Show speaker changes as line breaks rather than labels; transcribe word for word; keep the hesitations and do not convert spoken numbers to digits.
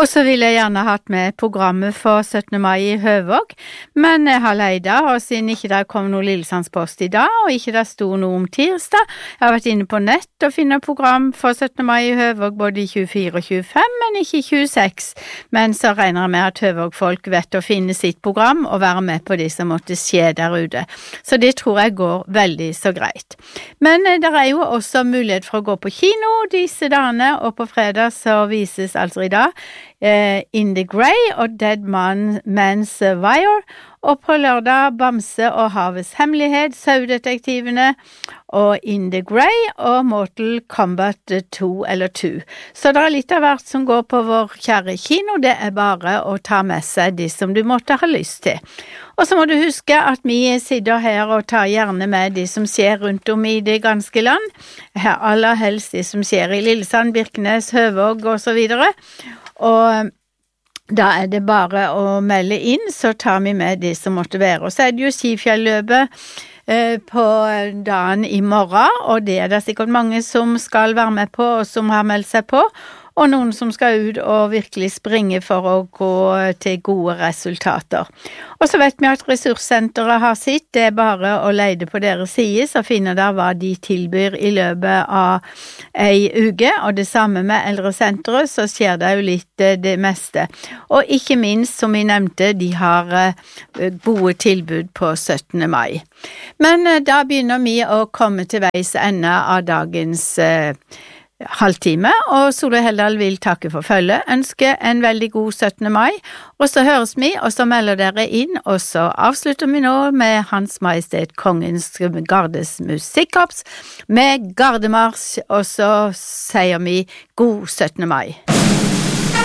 Og så ville jeg gjerne hatt med programmet for syttende mai i Høvåg, men jeg har leida, og siden ikke det kom noe Lillesandspost i dag, og ikke det sto noe om tirsdag, jeg har vært inne på nett og finnet program for syttende mai i Høvåg både i tjuefire og tjuefem, men ikke i tjueseks. Men så regner jeg med at Høvåg-folk vet å finne sitt program og være med på det som måtte skje der ute. Så det tror jeg går veldig så greit. Men eh, det er jo også mulighet for å gå på kino disse dagene, og på fredag så vises altså i dag Uh, In the Grey og Dead Man, Man's Wire, og på lørdag Bamse og Havets Hemmelighet, Saudetektivene, og In the Grey og Mortal Kombat to eller to. Så det er litt av hvert som går på vår kjære kino, det er bare å ta med seg de som du måtte ha lyst til. Og så må du huske at vi sitter her og tar gjerne med de som skjer rundt om i det ganske land, her aller helst de som skjer i Lillesand, Birkenes, Høvåg og så videre. Og da er det bare å melde inn, så tar vi med de som måtte være. Og så er det jo Skifjell-løpet eh, på dagen i morgen, og det er det sikkert mange som skal være med på, og som har meldt seg på, og noen som skal ut og virkelig springe for å gå til gode resultater. Og så vet vi at ressurssenteret har sitt, det er bare å leide på deres side, så finner der hva de tilbyr i løpet av ei uke, og det samme med eldresenteret, så skjer det jo litt det meste. Og ikke minst, som vi nevnte, de har gode tilbud på syttende mai. Men da begynner vi å komme til veis ende av dagens halvtime, og Solveig Heldal vil takke for følget, ønske en veldig god syttende mai, og så høres vi, og så melder dere inn, og så avslutter vi nå med Hans Majestet Kongens Gardes Musikkorps med Gardemarsj, og så sier vi god syttende mai.